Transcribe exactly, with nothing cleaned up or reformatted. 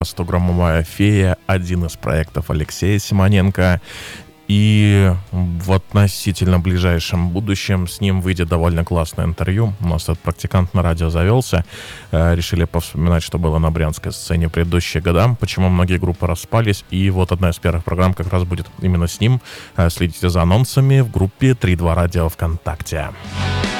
«сто-граммовая фея» — один из проектов Алексея Симоненко. И в относительно ближайшем будущем с ним выйдет довольно классное интервью. У нас этот практикант на радио завелся. Решили повспоминать, что было на брянской сцене в предыдущие года, почему многие группы распались. И вот одна из первых программ как раз будет именно с ним. Следите за анонсами в группе три два радио ВКонтакте.